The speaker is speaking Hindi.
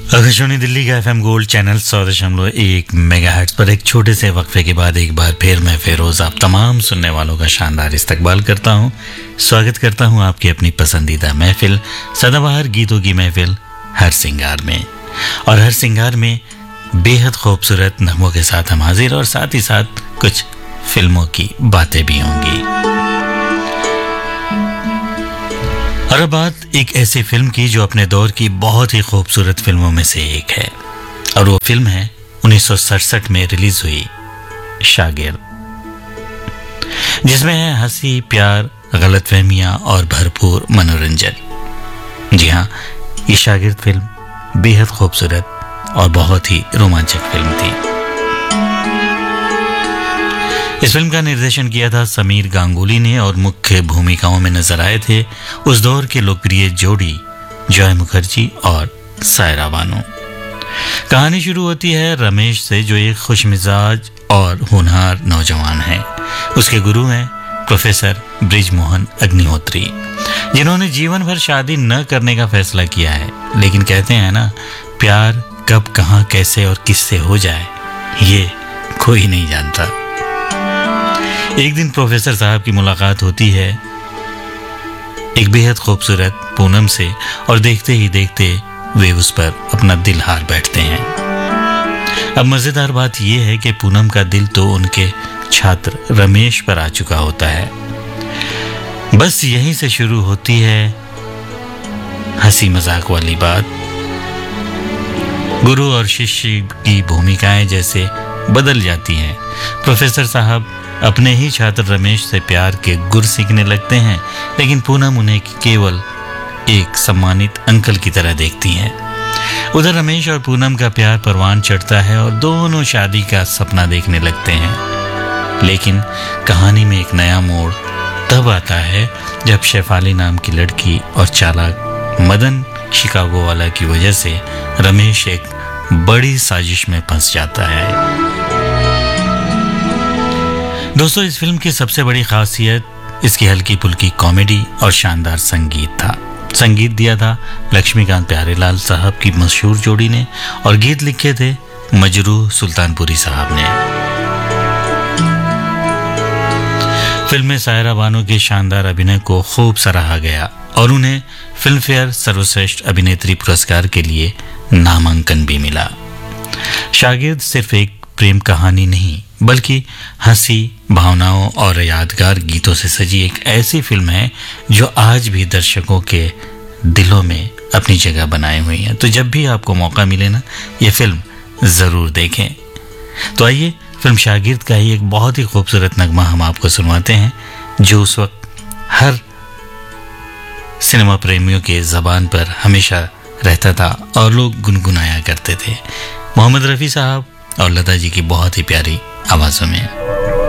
आकाशवाणी दिल्ली का FM गोल्ड चैनल 100.1 मेगाहर्ट्ज पर एक छोटे से वक्फे के बाद एक बार फिर मैं फेरोज आप तमाम सुनने वालों का शानदार इस्तकबाल करता हूं। स्वागत करता हूं आपकी अपनी पसंदीदा महफिल सदाबहार गीतों की महफिल हर सिंगार में। और हर सिंगार में बेहद खूबसूरत नगमों के साथ हम हाजिर और साथ ही साथ कुछ फिल्मों की बातें भी होंगी। और अब बात एक ऐसी फिल्म की जो अपने दौर की बहुत ही खूबसूरत फिल्मों में से एक है और वो फिल्म है 1967 में रिलीज हुई शागिर्द, जिसमें है हंसी, प्यार, गलतफहमियां और भरपूर मनोरंजन। जी हाँ, ये शागिर्द फिल्म बेहद खूबसूरत और बहुत ही रोमांचक फिल्म थी। इस फिल्म का निर्देशन किया था समीर गांगुली ने और मुख्य भूमिकाओं में नजर आए थे उस दौर के लोकप्रिय जोड़ी जॉय मुखर्जी और सायरा बानो। कहानी शुरू होती है रमेश से, जो एक खुशमिजाज और होनहार नौजवान है। उसके गुरु हैं प्रोफेसर ब्रिजमोहन अग्निहोत्री, जिन्होंने जीवन भर शादी न करने का फैसला किया है, लेकिन कहते हैं ना, प्यार कब, कहां, कैसे और किससे हो जाए ये कोई नहीं जानता। एक दिन प्रोफेसर साहब की मुलाकात होती है एक बेहद खूबसूरत पूनम से और देखते ही देखते वे उस पर अपना दिल हार बैठते हैं। अब मजेदार बात यह है कि पूनम का दिल तो उनके छात्र रमेश पर आ चुका होता है। बस यहीं से शुरू होती है हंसी मजाक वाली बात। गुरु और शिष्य की भूमिकाएं जैसे बदल जाती हैं। प्रोफेसर साहब अपने ही छात्र रमेश से प्यार के गुर सीखने लगते हैं, लेकिन पूनम उन्हें केवल एक सम्मानित अंकल की तरह देखती हैं। उधर रमेश और पूनम का प्यार परवान चढ़ता है और दोनों शादी का सपना देखने लगते हैं। लेकिन कहानी में एक नया मोड़ तब आता है जब शेफाली नाम की लड़की और चालाक मदन शिकागो वाला की वजह से रमेश एक बड़ी साजिश में फंस जाता है। दोस्तों, इस फिल्म की सबसे बड़ी खासियत इसकी हल्की फुल्की कॉमेडी और शानदार संगीत था। संगीत दिया था लक्ष्मीकांत प्यारेलाल साहब की मशहूर जोड़ी ने और गीत लिखे थे मजरूह सुल्तानपुरी साहब ने। फिल्म में सायरा बानो के शानदार अभिनय को खूब सराहा गया और उन्हें फिल्म फेयर सर्वश्रेष्ठ अभिनेत्री पुरस्कार के लिए नामांकन भी मिला। शागिर्द सिर्फ एक प्रेम कहानी नहीं, बल्कि हंसी, भावनाओं और यादगार गीतों से सजी एक ऐसी फिल्म है जो आज भी दर्शकों के दिलों में अपनी जगह बनाए हुई है। तो जब भी आपको मौका मिले ना, ये फिल्म ज़रूर देखें। तो आइए फिल्म शागिर्द का ही एक बहुत ही खूबसूरत नगमा हम आपको सुनवाते हैं, जो उस वक्त हर सिनेमा प्रेमियों के ज़बान पर हमेशा रहता था और लोग गुनगुनाया करते थे। मोहम्मद रफ़ी साहब और लता जी की बहुत ही प्यारी आवाज़ों में।